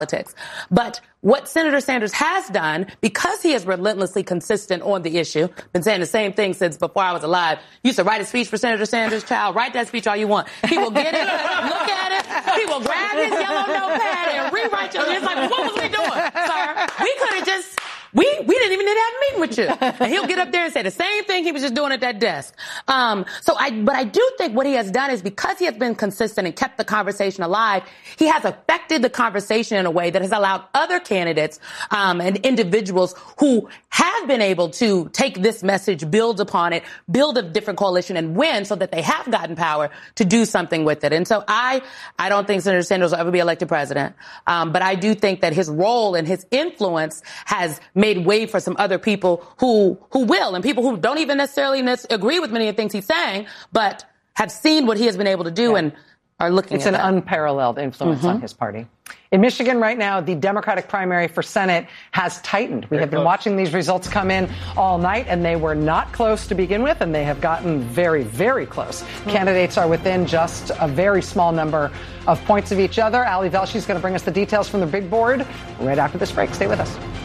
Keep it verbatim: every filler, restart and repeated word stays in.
politics. But what Senator Sanders has done, because he is relentlessly consistent on the issue, been saying the same thing since before I was alive. Used to write a speech for Senator Sanders, child. Write that speech all you want. He will get it, look at it. He will grab his yellow notepad and rewrite your. It's like, well, what was we doing, sir? We could have just. We we didn't even need to have a meeting with you. And he'll get up there and say the same thing he was just doing at that desk. Um, so I, but I do think what he has done is because he has been consistent and kept the conversation alive, he has affected the conversation in a way that has allowed other candidates um, and individuals who have been able to take this message, build upon it, build a different coalition and win so that they have gotten power to do something with it. And so I, I don't think Senator Sanders will ever be elected president. Um, but I do think that his role and his influence has made way for some other people who who will, and people who don't even necessarily agree with many of the things he's saying, but have seen what he has been able to do yeah. and are looking it's at It's an that. unparalleled influence mm-hmm. on his party. In Michigan right now, the Democratic primary for Senate has tightened. We Very have been close. watching these results come in all night, and they were not close to begin with, and they have gotten very, very close. Mm-hmm. Candidates are within just a very small number of points of each other. Ali Velshi is going to bring us the details from the big board right after this break. Stay with us.